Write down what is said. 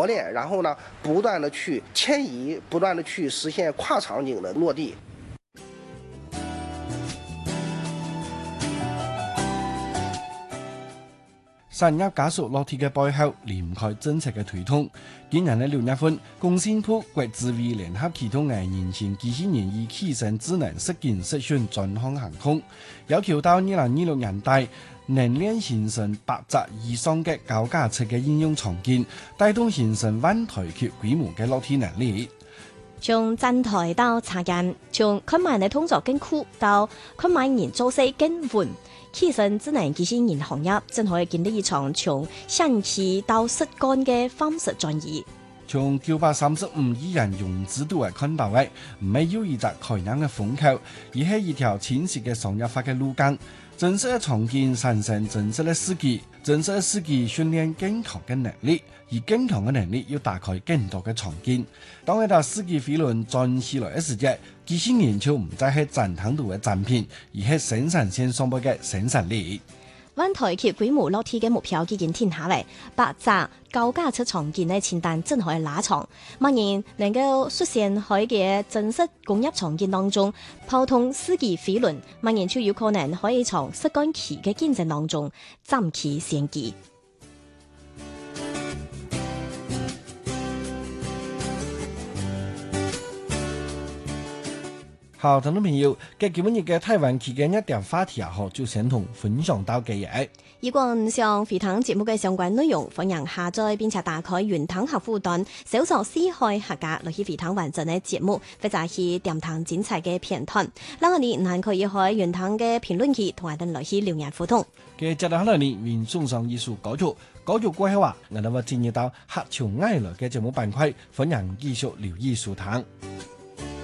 磨练，然後呢，不斷的去遷移，不斷的去實現跨場景的落地。 產業加速落地嘅背後，離唔開政策嘅推動。今年嘅6月份，工信部國資委聯合啟動嘅人形機器人與起身智能實景實訓專項行動，要求到2026年底能練形成100隻以上嘅高價值嘅應用場景，帶動形成萬台級規模嘅落地能力。 從站台到插件，從看賣嘅動作更酷到看賣人做事更穩。起身智能機器人行業正可以經歷一場從想起到實幹嘅方式轉移。 從935億元融資度嚟看到嘅，唔係有一隻開揚嘅風口，而係一條清晰嘅商業化嘅路徑。真實嘅場景產生真實嘅司機，真實嘅司機訓練更強嘅能力，而更強嘅能力要打開更多嘅場景。當一台司機飛輪轉起來嘅時節，機器人就唔再係展廳度嘅展品，而係生產線上部嘅生產力。 灣台級規模落地嘅目標已經定下嚟，100隻高價值場景嘅清單正可以拉長。默然能夠實現喺嘅真實工業場景當中，拋通司機飛輪，默然就有可能可以從實幹期嘅競爭當中佔其先機。 好，聽眾朋友，今日嘅台灣期間一點話題後就先同分享到嘅嘢。 如果唔想回聽節目嘅相關內容，歡迎下載並且打開雲端客戶端，搜索四海客家落去回聽完整嘅節目，或者係點聽精彩嘅片段。嗱，我哋還可以喺雲端嘅評論區同我哋落去留言互動。 嘅接落嚟呢，為送上一首歌曲，歌曲過後啊，我哋會進入到客家愛樂嘅節目板塊，歡迎繼續留意收聽。